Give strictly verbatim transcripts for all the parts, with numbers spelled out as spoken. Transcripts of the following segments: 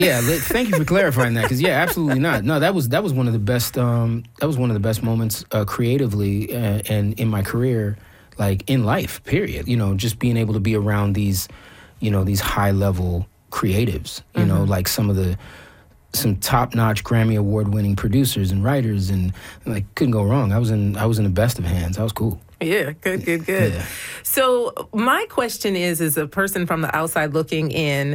Yeah, li- thank you for clarifying that. Because yeah, absolutely not. No, that was that was one of the best. Um, that was one of the best moments uh, creatively uh, and in my career, like in life. Period. You know, just being able to be around these, you know, these high level creatives. You mm-hmm. know, like some of the some top notch Grammy award winning producers and writers, and like couldn't go wrong. I was in I was in the best of hands. I was cool. Yeah, good, good, good. Yeah. So my question is, as a person from the outside looking in,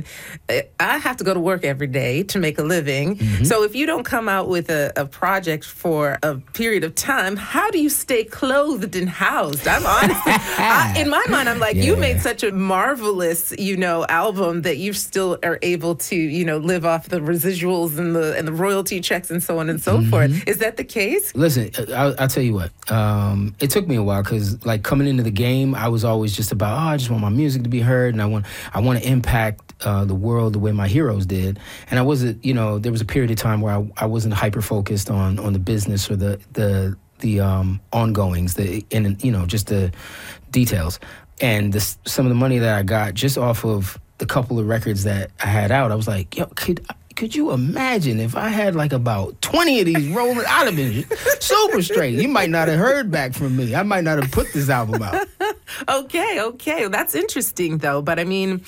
I have to go to work every day to make a living. Mm-hmm. So if you don't come out with a, a project for a period of time, how do you stay clothed and housed? I'm honestly, I, in my mind, I'm like, yeah. you made such a marvelous, you know, album that you still are able to, you know, live off the residuals and the and the royalty checks and so on and so mm-hmm. forth. Is that the case? Listen, I'll, I'll tell you what. Um, it took me a while because Because like coming into the game, I was always just about, oh, I just want my music to be heard, and I want I want to impact uh, the world the way my heroes did. And I wasn't, you know, there was a period of time where I, I wasn't hyper focused on on the business or the the the um, ongoings, the and you know just the details. And this, some of the money that I got just off of the couple of records that I had out, I was like, yo, could. Could you imagine if I had like about twenty of these rolling? I'd have been super straight. You might not have heard back from me. I might not have put this album out. Okay, okay. That's interesting, though. But I mean,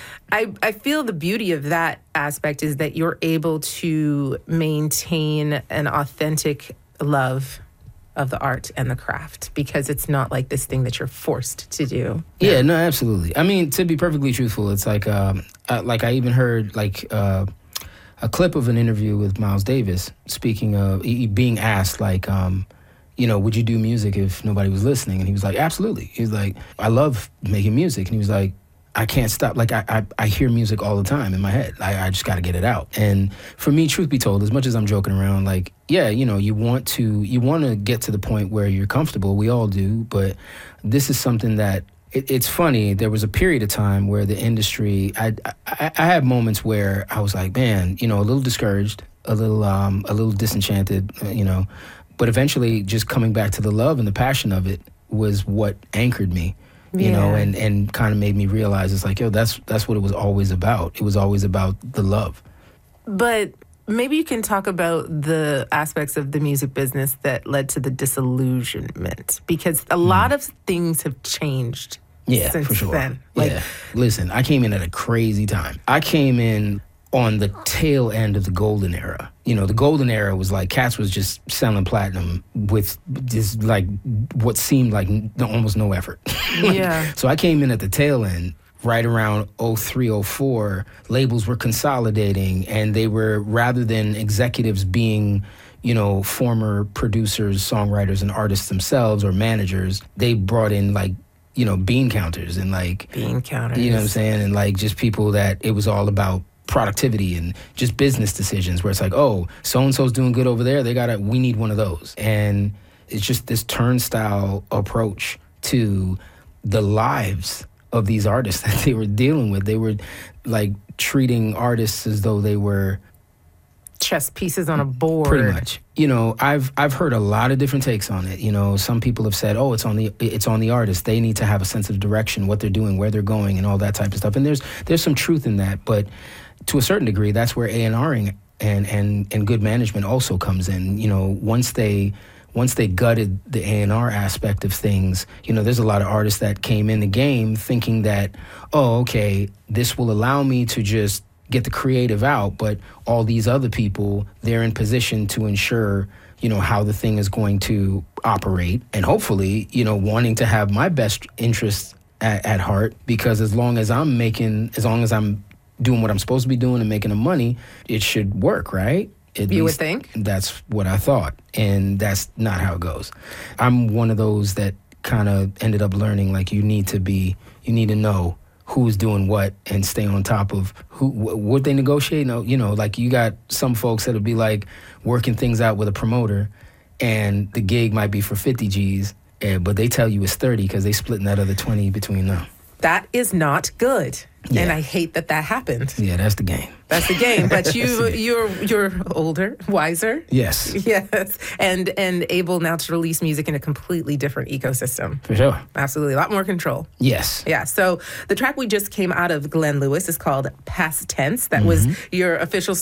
I, I feel the beauty of that aspect is that you're able to maintain an authentic love of the art and the craft, because it's not like this thing that you're forced to do. Yeah, no, absolutely. I mean, to be perfectly truthful, it's like, um, uh, like I even heard like, uh, a clip of an interview with Miles Davis, speaking of he being asked, like, um, you know, would you do music if nobody was listening? And he was like, absolutely. He was like, I love making music. And he was like, I can't stop. Like, I I, I hear music all the time in my head. I, I just got to get it out. And for me, truth be told, as much as I'm joking around, like, yeah, you know, you want to you want to get to the point where you're comfortable. We all do. But this is something that, It, it's funny, there was a period of time where the industry, I, I I had moments where I was like, man, you know, a little discouraged, a little um, a little disenchanted, you know, but eventually just coming back to the love and the passion of it was what anchored me, you yeah. know, and, and kind of made me realize it's like, yo, that's that's what it was always about. It was always about the love. But maybe you can talk about the aspects of the music business that led to the disillusionment, because a mm. lot of things have changed. Yeah, since for sure. Then. Like, yeah. Listen, I came in at a crazy time. I came in on the tail end of the golden era. You know, the golden era was like, cats was just selling platinum with just like what seemed like almost no effort. like, yeah. So I came in at the tail end. Right around oh three, oh four, labels were consolidating, and they were, rather than executives being, you know, former producers, songwriters, and artists themselves or managers, they brought in like, you know, bean counters and like... Bean counters. You know what I'm saying? And like just people that it was all about productivity and just business decisions where it's like, oh, so-and-so's doing good over there. They gotta, we need one of those. And it's just this turnstile approach to the lives of these artists that they were dealing with. They were like treating artists as though they were chess pieces on a board. Pretty much. You know, I've I've heard a lot of different takes on it. You know, some people have said, "Oh, it's on the it's on the artist. They need to have a sense of direction, what they're doing, where they're going, and all that type of stuff." And there's there's some truth in that, but to a certain degree, that's where A and R-ing and and and good management also comes in. You know, once they Once they gutted the A and R aspect of things, you know, there's a lot of artists that came in the game thinking that, oh, okay, this will allow me to just get the creative out, but all these other people, they're in position to ensure, you know, how the thing is going to operate, and hopefully, you know, wanting to have my best interests at, at heart, because as long as I'm making, as long as I'm doing what I'm supposed to be doing and making the money, it should work, right? At you would think. That's what I thought, and that's not how it goes. I'm one of those that kind of ended up learning, like, you need to be, you need to know who's doing what and stay on top of who, what they negotiate. No, you know, like, you got some folks that'll be like working things out with a promoter, and the gig might be for fifty G's, and, but they tell you it's thirty because they splitting that other twenty between them. That is not good. Yeah. And I hate that that happened. Yeah, that's the game. That's the game. But you, you're you're older, wiser. Yes. Yes. And and able now to release music in a completely different ecosystem. For sure. Absolutely. A lot more control. Yes. Yeah. So the track we just came out of Glenn Lewis is called Past Tense. That mm-hmm. was your official